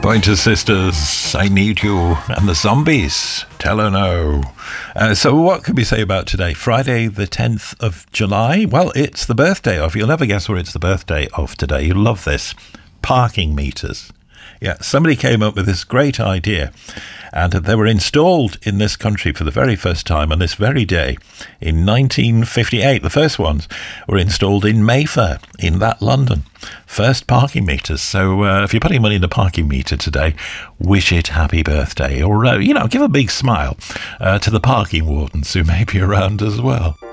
Pointer Sisters, I Need You, and the Zombies, Tell Her No. So what can we say about today? Friday the 10th of July? Well, it's the birthday of, you'll never guess what it's the birthday of today. You'll love this. Parking meters. Yeah, somebody came up with this great idea, and they were installed in this country for the very first time on this very day in 1958. The first ones were installed in Mayfair, in that London. First parking meters. So if you're putting money in a parking meter today, wish it happy birthday, or, give a big smile to the parking wardens who may be around as well.